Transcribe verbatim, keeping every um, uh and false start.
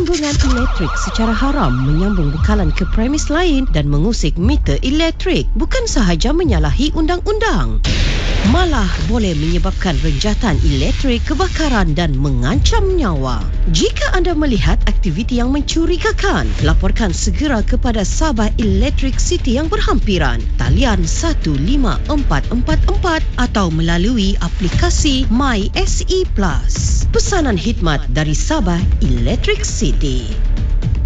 Sambungan elektrik secara haram menyambung bekalan ke premis lain dan mengusik meter elektrik bukan sahaja menyalahi undang-undang, malah boleh menyebabkan renjatan elektrik, kebakaran dan mengancam nyawa. Jika anda melihat aktiviti yang mencurigakan, laporkan segera kepada Sabah Electric City yang berhampiran. Talian satu lima empat empat empat atau melalui aplikasi My S E Plus. Pesanan khidmat dari Sabah Electric City.